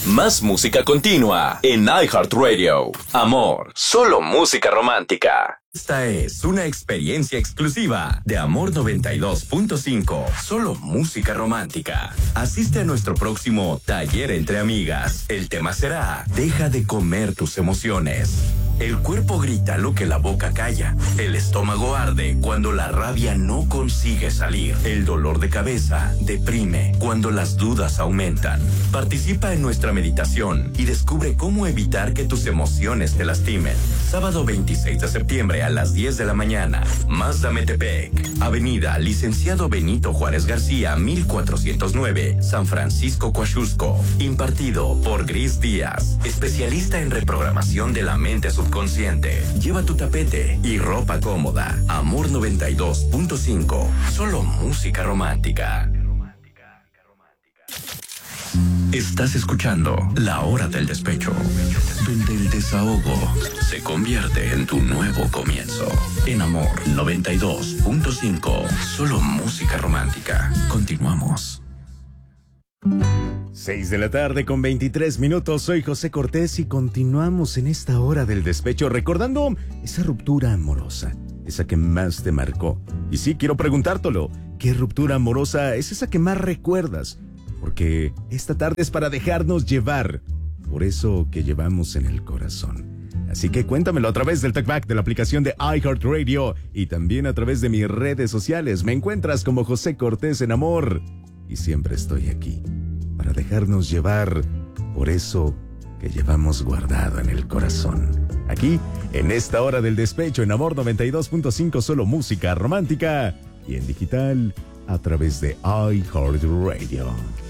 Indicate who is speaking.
Speaker 1: Más música continua en iHeartRadio. Amor, solo música romántica.
Speaker 2: Esta es una experiencia exclusiva de Amor 92.5. Solo música romántica. Asiste a nuestro próximo taller entre amigas. El tema será: deja de comer tus emociones. El cuerpo grita lo que la boca calla. El estómago arde cuando la rabia no consigue salir. El dolor de cabeza deprime cuando las dudas aumentan. Participa en nuestra meditación y descubre cómo evitar que tus emociones te lastimen. Sábado 26 de septiembre a las 10 de la mañana. Mazda Metepec. Avenida Licenciado Benito Juárez García, 1409, San Francisco, Coaxusco. Impartido por Gris Díaz, especialista en reprogramación de la mente subconsciente. Lleva tu tapete y ropa cómoda. Amor 92.5. Solo música romántica. Estás escuchando La Hora del Despecho, donde el desahogo se convierte en tu nuevo comienzo. En Amor 92.5. Solo música romántica. Continuamos.
Speaker 3: 6 de la tarde con 23 minutos. Soy José Cortés y continuamos en esta hora del despecho recordando esa ruptura amorosa, esa que más te marcó. Y sí, quiero preguntártelo, ¿qué ruptura amorosa es esa que más recuerdas? Porque esta tarde es para dejarnos llevar por eso que llevamos en el corazón. Así que cuéntamelo a través del TalkBack de la aplicación de iHeartRadio y también a través de mis redes sociales. Me encuentras como José Cortés en Amor y siempre estoy aquí para dejarnos llevar por eso que llevamos guardado en el corazón. Aquí, en esta hora del despecho, en Amor 92.5, solo música romántica y en digital a través de iHeartRadio.